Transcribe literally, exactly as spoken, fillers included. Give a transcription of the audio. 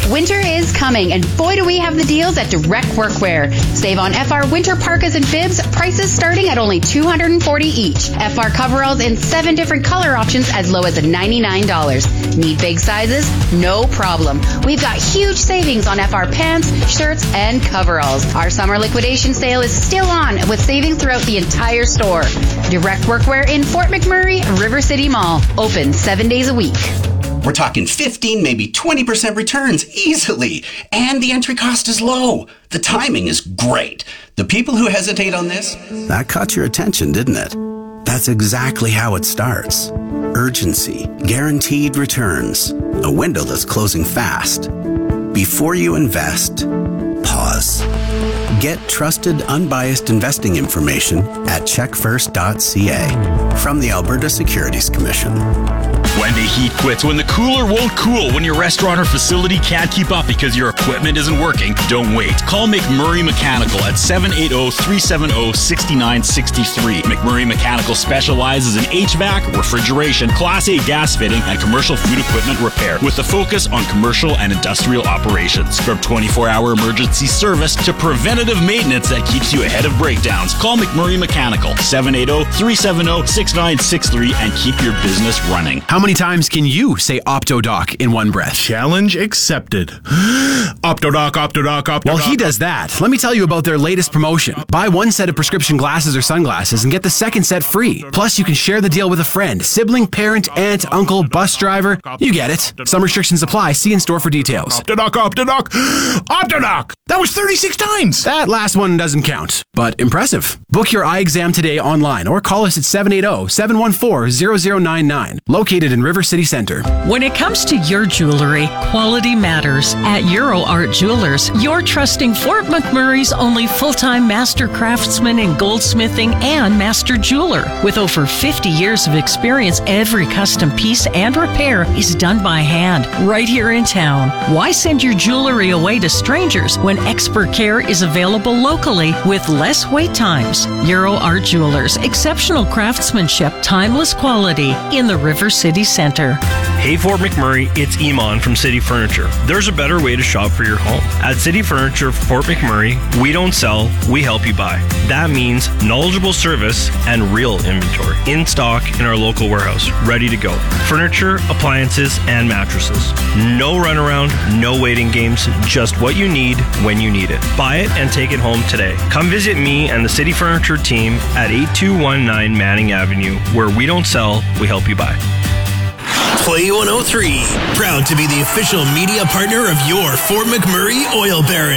Winter is coming, and boy do we have the deals at Direct Workwear. Save on F R winter parkas and bibs, prices starting at only two hundred forty dollars each. F R coveralls in seven different color options as low as ninety-nine dollars. Need big sizes? No problem. We've got huge savings on F R pants, shirts, and coveralls. Our summer liquidation sale is still on with savings throughout the entire store. Direct Workwear in Fort McMurray, River City Mall. Open seven days a week. We're talking fifteen, maybe twenty percent returns easily. And the entry cost is low. The timing is great. The people who hesitate on this... That caught your attention, didn't it? That's exactly how it starts. Urgency, guaranteed returns, a window that's closing fast. Before you invest, pause. Get trusted, unbiased investing information at check first dot c a from the Alberta Securities Commission. When the heat quits, when the cooler won't cool, when your restaurant or facility can't keep up because your equipment isn't working, don't wait. Call McMurray Mechanical at seven eight zero, three seven zero, six nine six three. McMurray Mechanical specializes in H V A C, refrigeration, Class A gas fitting, and commercial food equipment repair with a focus on commercial and industrial operations. From twenty-four hour emergency service to preventative maintenance that keeps you ahead of breakdowns, call McMurray Mechanical, seven eight zero, three seven zero, six nine six three, and keep your business running. How many times can you say OptoDoc in one breath? Challenge accepted. OptoDoc, OptoDoc, OptoDoc. While he does that, let me tell you about their latest promotion. Buy one set of prescription glasses or sunglasses and get the second set free. Plus, you can share the deal with a friend, sibling, parent, aunt, uncle, bus driver. You get it. Some restrictions apply. See in store for details. OptoDoc, OptoDoc, OptoDoc. That was thirty-six times. That last one doesn't count, but impressive. Book your eye exam today online or call us at seven eight zero, seven one four, zero zero nine nine. Located in River City Center. When it comes to your jewelry, quality matters. At Euro Art Jewelers, you're trusting Fort McMurray's only full-time master craftsman in goldsmithing and master jeweler. With over fifty years of experience, every custom piece and repair is done by hand right here in town. Why send your jewelry away to strangers when expert care is available locally with less wait times? Euro Art Jewelers, exceptional craftsmanship, timeless quality in the River City Center. Hey Fort McMurray, it's Iman from City Furniture. There's a better way to shop for your home. At City Furniture Fort McMurray, we don't sell, we help you buy. That means knowledgeable service and real inventory in stock in our local warehouse, ready to go. Furniture, appliances, and mattresses. No runaround, no waiting games, just what you need when you need it. Buy it and take it home today. Come visit me and the City Furniture team at eight two one nine Manning Avenue, where we don't sell, we help you buy. Play one oh three, proud to be the official media partner of your Fort McMurray Oil Baron.